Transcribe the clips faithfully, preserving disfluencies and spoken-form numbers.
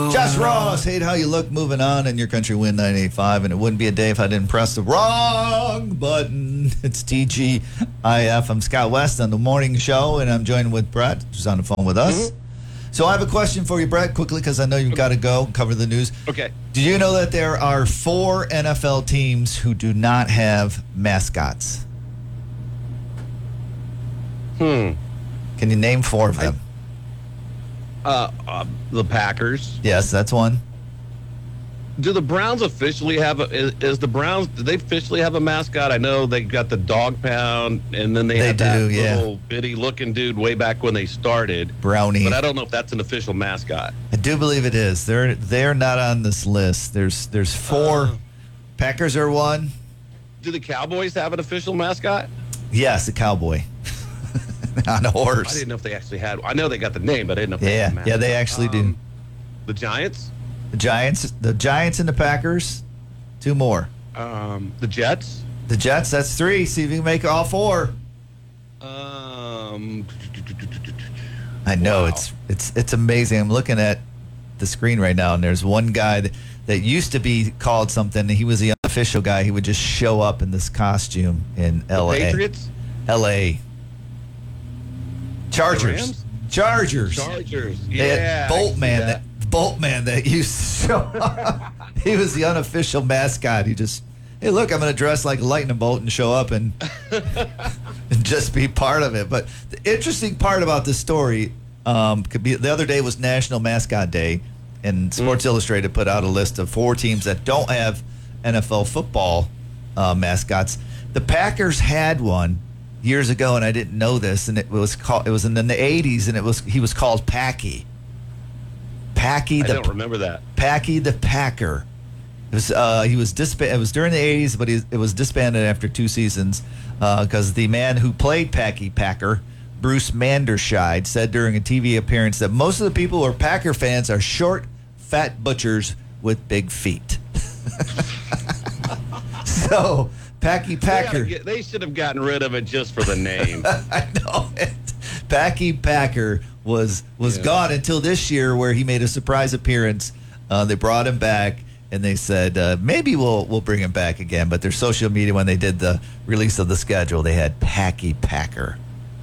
know. Josh Ross, hate how you look. Moving on, and your country win nine eighty-five, and it wouldn't be a day if I didn't press the wrong button. It's T G I F. I'm Scott West on the morning show, and I'm joined with Brett, who's on the phone with us. Mm-hmm. So I have a question for you, Brett, quickly, because I know you've got to go and cover the news. Okay. Did you know that there are four N F L teams who do not have mascots? Hmm. Can you name four of them? I, uh, uh, the Packers. Yes, that's one. Do the Browns officially have a, is, is the Browns, do they officially have a mascot? I know they got the dog pound, and then they, they had do, that yeah. little bitty looking dude way back when they started. Brownie. But I don't know if that's an official mascot. I do believe it is. They're they're not on this list. There's there's four. Uh, Packers are one. Do the Cowboys have an official mascot? Yes, a cowboy. On a horse. I didn't know if they actually had. I know they got the name, but I didn't know if yeah, they had a mascot. Yeah, they actually um, do. The Giants? The Giants, the Giants and the Packers. Two more. Um, the Jets? The Jets, that's three. See if you can make all four. Um, I know, wow. it's it's it's amazing. I'm looking at the screen right now, and there's one guy that, that used to be called something. He was the unofficial guy. He would just show up in this costume in L A. The Patriots? L A. Chargers. Chargers. Chargers. They Yeah. had Boltman that. that Boltman that used to show up. He was the unofficial mascot. He just, hey, look, I'm going to dress like a lightning bolt and show up and, and just be part of it. But the interesting part about this story, um, could be the other day was National Mascot Day, and Sports mm. Illustrated put out a list of four teams that don't have N F L football uh, mascots. The Packers had one years ago, and I didn't know this, and it was called. It was in the eighties, and it was he was called Packy. Packy the I don't remember that. Packy the Packer. It was uh, he was disbanded. It was during the eighties, but he, it was disbanded after two seasons because uh, the man who played Packy Packer, Bruce Manderscheid, said during a T V appearance that most of the people who are Packer fans are short, fat butchers with big feet. So Packy Packer. They, they should have gotten rid of it just for the name. I know it. Packy Packer was was yeah. gone until this year, where he made a surprise appearance. Uh, they brought him back, and they said uh, maybe we'll we'll bring him back again. But their social media, when they did the release of the schedule, they had Packy Packer.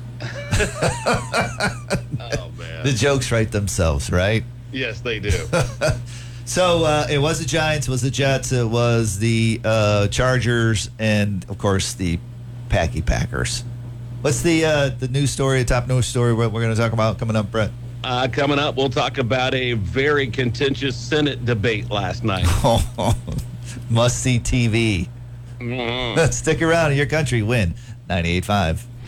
Oh man, the jokes write themselves, right? Yes, they do. So uh, it was the Giants, it was the Jets, it was the uh, Chargers, and of course the Packy Packers. What's the uh, the news story, the top news story what we're going to talk about coming up, Brett? Uh, coming up, we'll talk about a very contentious Senate debate last night. Oh, must see T V. Mm-hmm. Stick around in your country. Win ninety-eight point five.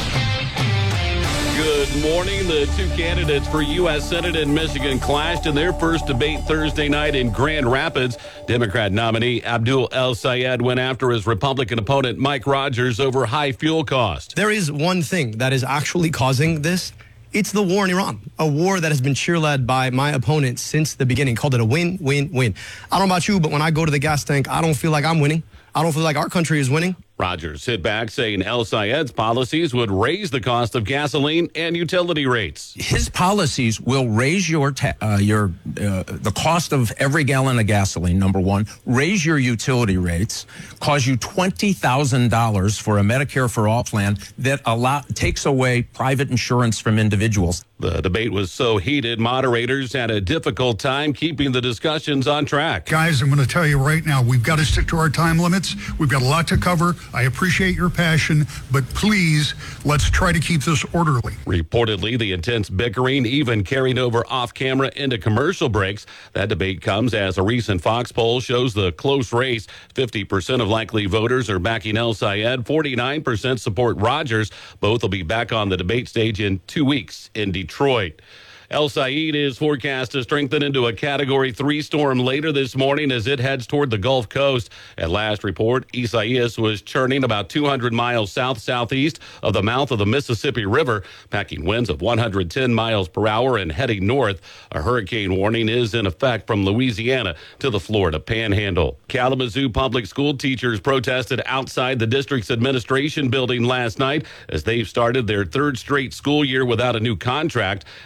Good morning. The two candidates for U S Senate in Michigan clashed in their first debate Thursday night in Grand Rapids. Democrat nominee Abdul El-Sayed went after his Republican opponent Mike Rogers over high fuel costs. There is one thing that is actually causing this. It's the war in Iran, a war that has been cheerled by my opponent since the beginning. Called it a win, win, win. I don't know about you, but when I go to the gas tank, I don't feel like I'm winning. I don't feel like our country is winning. Rogers hit back saying El-Sayed's policies would raise the cost of gasoline and utility rates. His policies will raise your ta- uh, your uh, the cost of every gallon of gasoline, number one, raise your utility rates, cause you twenty thousand dollars for a Medicare for All plan that allow, takes away private insurance from individuals. The debate was so heated, moderators had a difficult time keeping the discussions on track. Guys, I'm going to tell you right now, we've got to stick to our time limits. We've got a lot to cover. I appreciate your passion, but please, let's try to keep this orderly. Reportedly, the intense bickering even carried over off-camera into commercial breaks. That debate comes as a recent Fox poll shows the close race. fifty percent of likely voters are backing El-Sayed. forty-nine percent support Rogers. Both will be back on the debate stage in two weeks in Detroit. El-Sayed is forecast to strengthen into a Category three storm later this morning as it heads toward the Gulf Coast. At last report, Isaias was churning about two hundred miles south-southeast of the mouth of the Mississippi River, packing winds of one hundred ten miles per hour and heading north. A hurricane warning is in effect from Louisiana to the Florida Panhandle. Kalamazoo public school teachers protested outside the district's administration building last night as they've started their third straight school year without a new contract. They chanted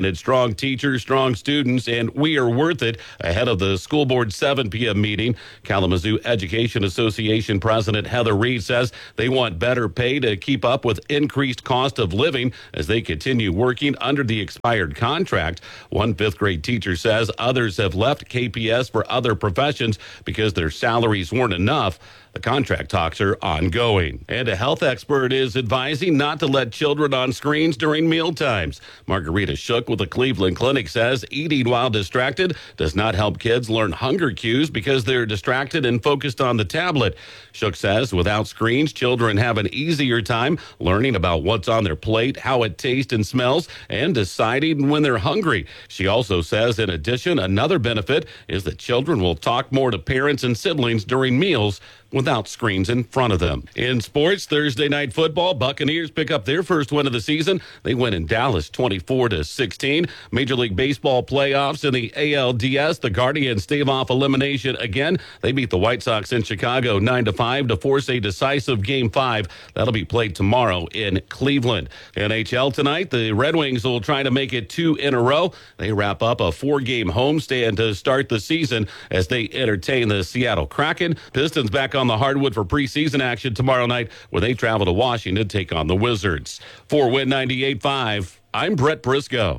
Granted, strong teachers, strong students, and we are worth it ahead of the school board seven p.m. meeting. Kalamazoo Education Association President Heather Reed says they want better pay to keep up with increased cost of living as they continue working under the expired contract. One fifth grade teacher says others have left K P S for other professions because their salaries weren't enough. The contract talks are ongoing. And a health expert is advising not to let children on screens during meal times. Margarita Shook with the Cleveland Clinic says eating while distracted does not help kids learn hunger cues because they're distracted and focused on the tablet. Shook says without screens, children have an easier time learning about what's on their plate, how it tastes and smells, and deciding when they're hungry. She also says, in addition, another benefit is that children will talk more to parents and siblings during meals without screens in front of them. In sports, Thursday night football, Buccaneers pick up their first win of the season. They win in Dallas twenty-four to sixteen. Major League Baseball playoffs in the A L D S. The Guardians stave off elimination again. They beat the White Sox in Chicago nine to five to force a decisive Game five. That'll be played tomorrow in Cleveland. N H L tonight, the Red Wings will try to make it two in a row. They wrap up a four-game homestand to start the season as they entertain the Seattle Kraken. Pistons back on the hardwood for preseason action tomorrow night where they travel to Washington to take on the Wizards. For Win ninety-eight point five, I'm Brett Briscoe.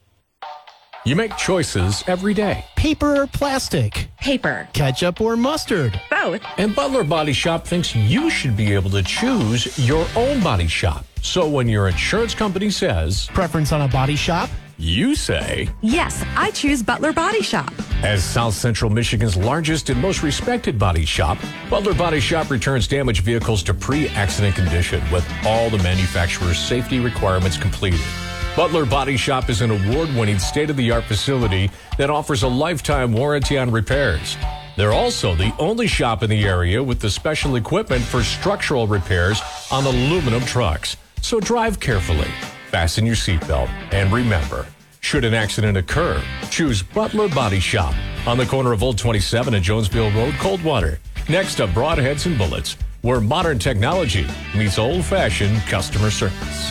You make choices every day. Paper or plastic? Paper. Ketchup or mustard? Both. And Butler Body Shop thinks you should be able to choose your own body shop. So when your insurance company says, Preference on a body shop? you say, Yes, I choose Butler Body Shop. as South Central Michigan's largest and most respected body shop, Butler Body Shop returns damaged vehicles to pre-accident condition with all the manufacturer's safety requirements completed. Butler Body Shop is an award-winning state-of-the-art facility that offers a lifetime warranty on repairs. They're also the only shop in the area with the special equipment for structural repairs on aluminum trucks. So drive carefully, fasten your seatbelt, and remember, should an accident occur, choose Butler Body Shop on the corner of Old twenty-seven and Jonesville Road, Coldwater, next to Broadheads and Bullets, where modern technology meets old-fashioned customer service.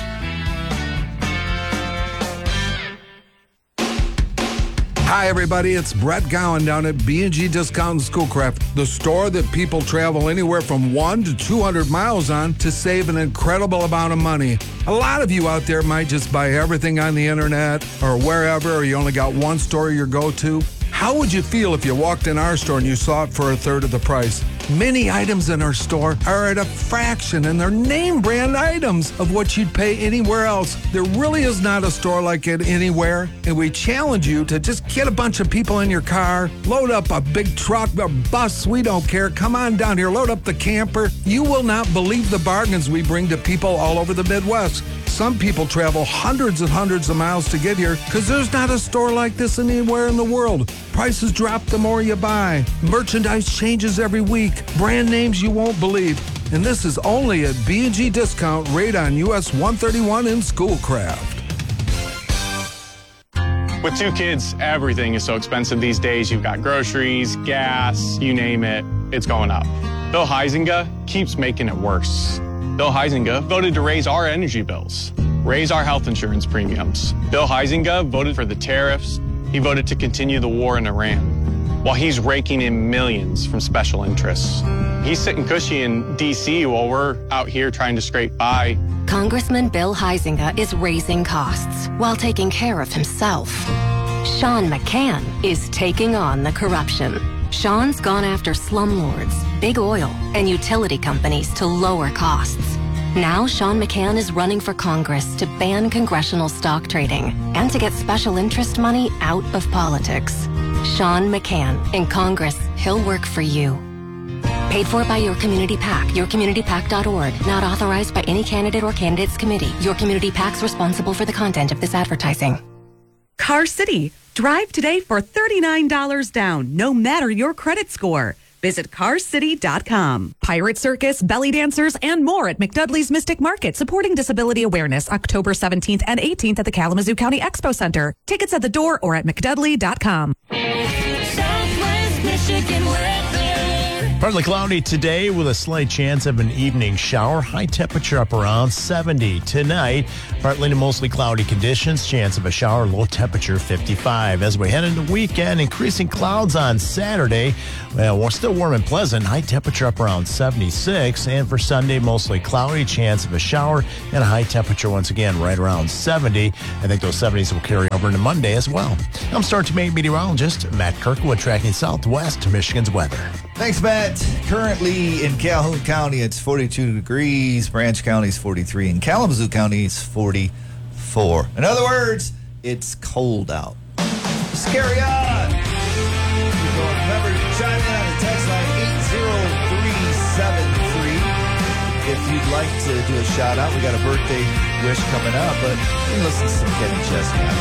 Hi, everybody. It's Brett Gowan down at B and G Discount and Schoolcraft, the store that people travel anywhere from one to two hundred miles on to save an incredible amount of money. A lot of you out there might just buy everything on the internet or wherever, or you only got one store you go to. How would you feel if you walked in our store and you saw it for a third of the price? Many items in our store are at a fraction, and they're name brand items of what you'd pay anywhere else. There really is not a store like it anywhere, and we challenge you to just get a bunch of people in your car, load up a big truck, a bus, we don't care. Come on down here, load up the camper. You will not believe the bargains we bring to people all over the Midwest. Some people travel hundreds and hundreds of miles to get here because there's not a store like this anywhere in the world. Prices drop the more you buy. Merchandise changes every week. Brand names you won't believe. And this is only at B and G Discount, right on U S one thirty-one in Schoolcraft. With two kids, everything is so expensive these days. You've got groceries, gas, you name it, it's going up. Bill Huizenga keeps making it worse. Bill Huizenga voted to raise our energy bills, raise our health insurance premiums. Bill Huizenga voted for the tariffs. He voted to continue the war in Iran, while he's raking in millions from special interests. He's sitting cushy in D C while we're out here trying to scrape by. Congressman Bill Huizenga is raising costs while taking care of himself. Sean McCann is taking on the corruption. Sean's gone after slumlords, big oil, and utility companies to lower costs. Now Sean McCann is running for Congress to ban congressional stock trading and to get special interest money out of politics. Sean McCann. In Congress, he'll work for you. Paid for by Your Community PAC, your community pac dot org. Not authorized by any candidate or candidates committee. Your Community PAC's responsible for the content of this advertising. Car City. Drive today for thirty-nine dollars down, no matter your credit score. Visit car city dot com. Pirate Circus, belly dancers, and more at McDudley's Mystic Market, supporting disability awareness October seventeenth and eighteenth at the Kalamazoo County Expo Center. Tickets at the door or at mcdudley dot com. Southwest Michigan weather. Partly cloudy today with a slight chance of an evening shower. High temperature up around seventy. Tonight, partly to mostly cloudy conditions. Chance of a shower. Low temperature fifty-five. As we head into the weekend, increasing clouds on Saturday. Well, we're still warm and pleasant. High temperature up around seventy-six. And for Sunday, mostly cloudy. Chance of a shower and a high temperature once again right around seventy. I think those seventies will carry over into Monday as well. I'm Star two meteorologist Matt Kirkwood tracking Southwest Michigan's weather. Thanks, Matt. Currently in Calhoun County, it's forty-two degrees. Branch County is forty-three. And Kalamazoo County is forty-four. In other words, it's cold out. Let's carry on. Remember, chime in on the text line eight zero three seven three. If you'd like to do a shout out, we got a birthday wish coming up, but you can listen to some Kenny Chesney.